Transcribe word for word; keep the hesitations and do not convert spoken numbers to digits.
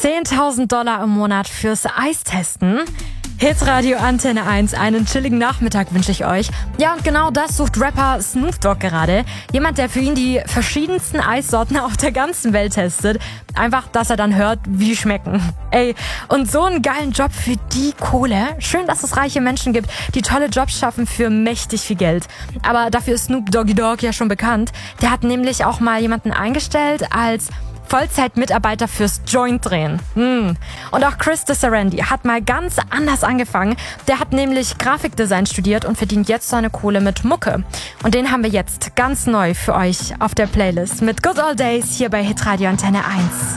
zehntausend Dollar im Monat fürs Eistesten? Hitradio Antenne eins, einen chilligen Nachmittag wünsche ich euch. Ja, und genau das sucht Rapper Snoop Dogg gerade. Jemand, der für ihn die verschiedensten Eissorten auf der ganzen Welt testet. Einfach, dass er dann hört, wie die schmecken. Ey, und so einen geilen Job für die Kohle. Schön, dass es reiche Menschen gibt, die tolle Jobs schaffen für mächtig viel Geld. Aber dafür ist Snoop Doggy Dogg ja schon bekannt. Der hat nämlich auch mal jemanden eingestellt als Vollzeitmitarbeiter fürs Joint-Drehen. Hm. Und auch Chris DeSarandy hat mal ganz anders angefangen. Der hat nämlich Grafikdesign studiert und verdient jetzt seine Kohle mit Mucke. Und den haben wir jetzt ganz neu für euch auf der Playlist mit Good Old Days hier bei Hitradio Antenne eins.